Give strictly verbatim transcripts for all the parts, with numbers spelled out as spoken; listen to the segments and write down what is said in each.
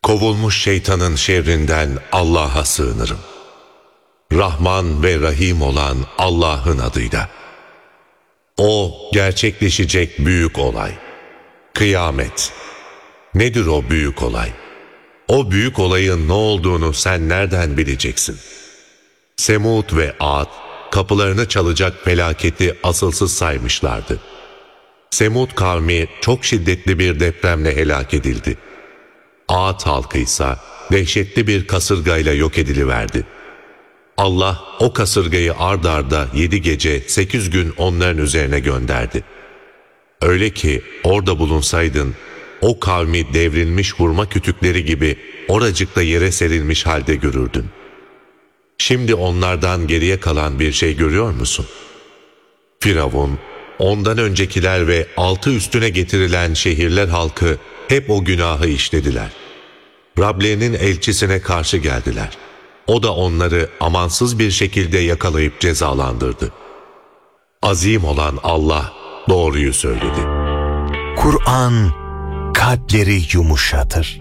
Kovulmuş şeytanın şerrinden Allah'a sığınırım. Rahman ve Rahim olan Allah'ın adıyla. O gerçekleşecek büyük olay. Kıyamet. Nedir o büyük olay? O büyük olayın ne olduğunu sen nereden bileceksin? Semud ve Ad, kapılarını çalacak felaketi asılsız saymışlardı. Semud kavmi çok şiddetli bir depremle helak edildi. Ad halkı ise dehşetli bir kasırgayla yok ediliverdi. Allah o kasırgayı ard arda yedi gece sekiz gün onların üzerine gönderdi. Öyle ki orada bulunsaydın, o kavmi devrilmiş hurma kütükleri gibi oracıkta yere serilmiş halde görürdün. Şimdi onlardan geriye kalan bir şey görüyor musun? Firavun, ondan öncekiler ve altı üstüne getirilen şehirler halkı hep o günahı işlediler. Rablerinin elçisine karşı geldiler. O da onları amansız bir şekilde yakalayıp cezalandırdı. Azim olan Allah doğruyu söyledi. Kur'an kalpleri yumuşatır.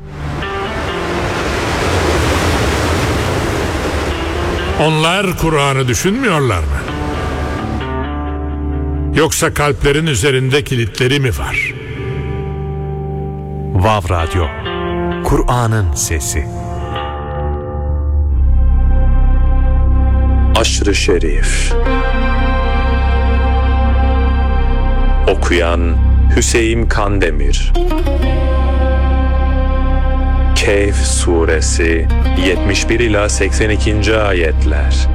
Onlar Kur'an'ı düşünmüyorlar mı? Yoksa kalplerin üzerinde kilitleri mi var? Vav Radyo, Kur'an'ın sesi. Aşr-ı Şerif. Okuyan Hüseyin Kandemir. Kehf Suresi yetmiş bir ila seksen ikinci ayetler.